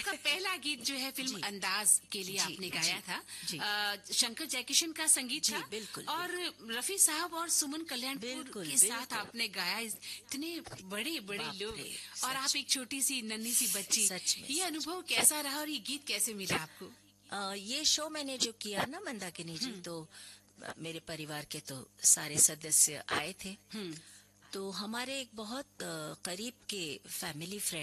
आपका पहला गीत जो है फिल्म जी। अंदाज के लिए जी, आपने गाया जी, था। जी। शंकर जयकिशन का संगीत जी, था। बिल्कुल, और रफी साहब और सुमन कल्याणपुर बिल्कुल, के साथ बिल्कुल। आपने गाया। इतने बड़े बड़े बाप लोग रे, और आप सच एक छोटी सी नन्ही सी बच्ची। सच में, ये सच अनुभव कैसा रहा और ये गीत कैसे मिला आपको? ये शो मैंने जो किया ना मंदाकिनी जी, तो मेरे परिवार के तो सारे सदस्य आए थे। हम्म। तो हमारे एक बहुत करीब के फैमिली फ्रेंड